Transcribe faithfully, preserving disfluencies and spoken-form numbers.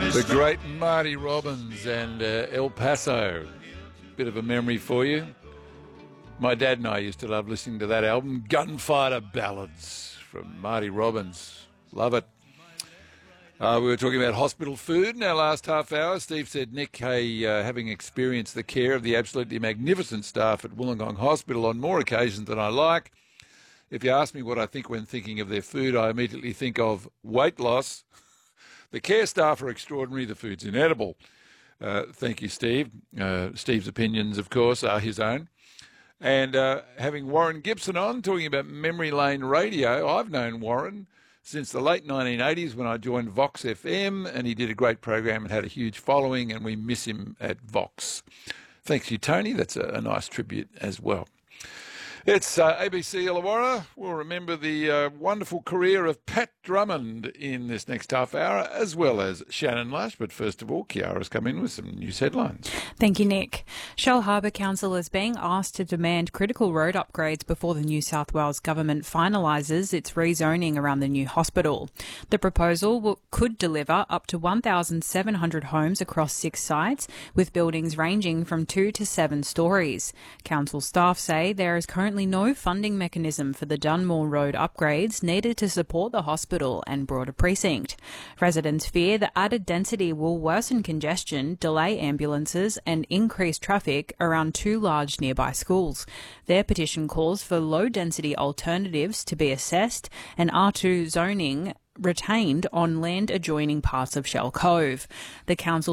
The great Marty Robbins and uh, El Paso. Bit of a memory for you. My dad and I used to love listening to that album, Gunfighter Ballads from Marty Robbins. Love it. Uh, we were talking about hospital food in our last half hour. Steve said, Nick, hey, uh, having experienced the care of the absolutely magnificent staff at Wollongong Hospital on more occasions than I like, if you ask me what I think when thinking of their food, I immediately think of weight loss. The care staff are extraordinary. The food's inedible. Uh, thank you, Steve. Uh, Steve's opinions, of course, are his own. And uh, having Warren Gibson on, talking about Memory Lane Radio, I've known Warren since the late nineteen eighties when I joined Vox F M, and he did a great program and had a huge following, and we miss him at Vox. Thanks you, Tony. That's a, a nice tribute as well. It's uh, A B C Illawarra. We'll remember the uh, wonderful career of Pat Drummond in this next half hour, as well as Shannon Lush. But first of all, Kiara's come in with some news headlines. Thank you, Nick. Shellharbour Council is being asked to demand critical road upgrades before the New South Wales government finalises its rezoning around the new hospital. The proposal will, could deliver up to one thousand seven hundred homes across six sites, with buildings ranging from two to seven storeys. Council staff say there is currently no funding mechanism for the Dunmore Road upgrades needed to support the hospital and broader precinct. Residents fear the added density will worsen congestion, delay ambulances and increase traffic around two large nearby schools. Their petition calls for low-density alternatives to be assessed and R two zoning retained on land adjoining parts of Shell Cove. The council